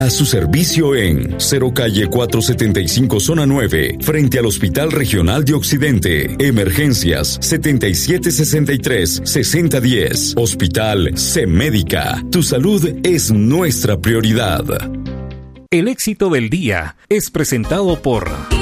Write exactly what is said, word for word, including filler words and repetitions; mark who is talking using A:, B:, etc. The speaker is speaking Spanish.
A: A su servicio en Cero Calle cuatrocientos setenta y cinco Zona nueve, frente al Hospital Regional de Occidente. Emergencias setenta y siete sesenta y tres sesenta diez. Hospital C-Médica. Tu salud es nuestra prioridad.
B: El éxito del día es presentado por